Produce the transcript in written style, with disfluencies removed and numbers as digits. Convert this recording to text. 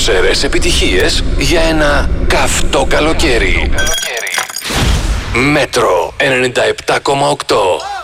δρόσερες επιτυχίες για ένα καυτό καλοκαίρι. Μέτρο 97,8.